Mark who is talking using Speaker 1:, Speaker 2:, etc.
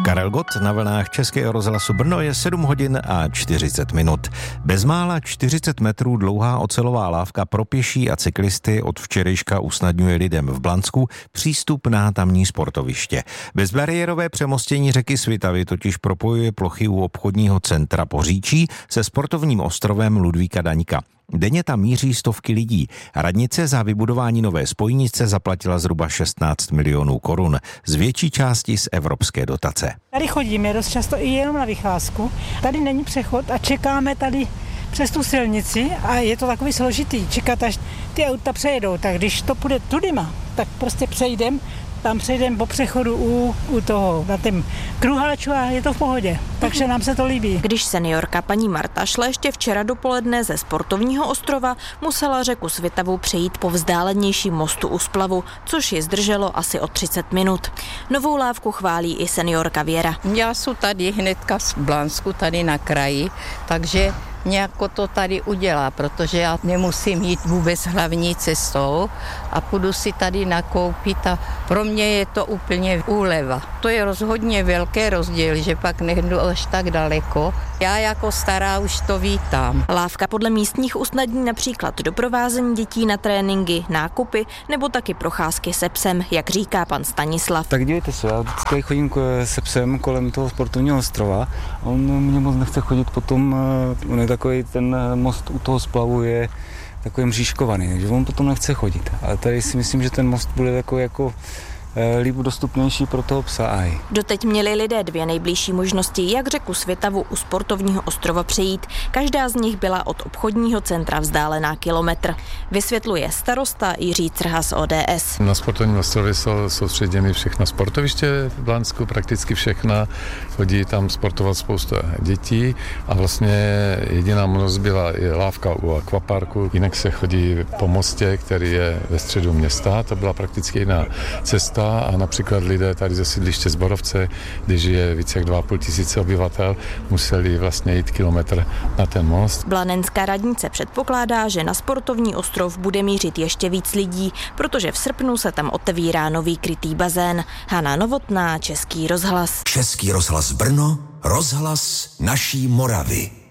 Speaker 1: Karel Gott na vlnách Českého rozhlasu Brno je 7 hodin a 40 minut. Bezmála 40 metrů dlouhá ocelová lávka pro pěší a cyklisty od včerejška usnadňuje lidem v Blansku přístup na tamní sportoviště. Bezbariérové přemostění řeky Svitavy totiž propojuje plochy u obchodního centra Poříčí se sportovním ostrovem Ludvíka Daňka. Denně tam míří stovky lidí. Radnice za vybudování nové spojnice zaplatila zhruba 16 milionů korun, z větší části z evropské dotace.
Speaker 2: Tady chodíme dost často i jenom na vycházku. Tady není přechod a čekáme tady přes tu silnici a je to takový složitý čekat, až ty auta přejedou. Tak když to půjde tudyma, tak prostě přejdem po přechodu u toho, na tím kruháču a je to v pohodě. Takže nám se to líbí.
Speaker 3: Když seniorka paní Marta šla ještě včera dopoledne ze sportovního ostrova, musela řeku Svitavu přejít po vzdálenějším mostu u splavu, což ji zdrželo asi o 30 minut. Novou lávku chválí i seniorka Věra.
Speaker 4: Já jsem tady hnedka v Blansku, tady na kraji, takže nějako to tady udělá, protože já nemusím jít vůbec hlavní cestou a půjdu si tady nakoupit a pro mě je to úplně úleva. To je rozhodně velký rozdíl, že pak nejdu až tak daleko. Já jako stará už to vítám.
Speaker 3: Lávka podle místních usnadní například doprovázení dětí na tréninky, nákupy nebo taky procházky se psem, jak říká pan Stanislav.
Speaker 5: Tak dívejte se, já vždycky chodím se psem kolem toho sportovního ostrova a on mě moc nechce chodit potom, on je takový, ten most u toho splavu je takový mřížkovaný, takže on potom nechce chodit. Ale tady si myslím, že ten most bude takový jako líp dostupnější pro toho psa aj.
Speaker 3: Doteď měli lidé dvě nejbližší možnosti, jak řeku Svitavu u sportovního ostrova přejít. Každá z nich byla od obchodního centra vzdálená kilometr. Vysvětluje starosta Jiří Crha z ODS.
Speaker 6: Na sportovním ostrově jsou soustředěny všechna sportoviště v Blansku, prakticky všechna. Chodí tam sportovat spousta dětí a vlastně jediná možnost byla lávka u akvaparku. Jinak se chodí po mostě, který je ve středu města. To byla prakticky jiná cesta. A například lidé tady ze sídliště Zborovce, když je více jak 2,5 tisíce obyvatel, museli vlastně jít kilometr na ten most.
Speaker 3: Blanenská radnice předpokládá, že na sportovní ostrov bude mířit ještě víc lidí, protože v srpnu se tam otevírá nový krytý bazén. Hana Novotná, Český rozhlas.
Speaker 7: Český rozhlas Brno, rozhlas naší Moravy.